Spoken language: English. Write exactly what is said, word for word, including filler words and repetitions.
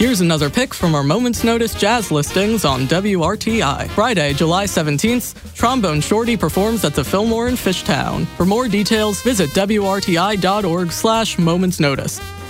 Here's another pick from our Moments Notice jazz listings on W R T I. Friday, July seventeenth, Trombone Shorty performs at the Fillmore in Fishtown. For more details, visit W R T I dot org slash Moments Notice.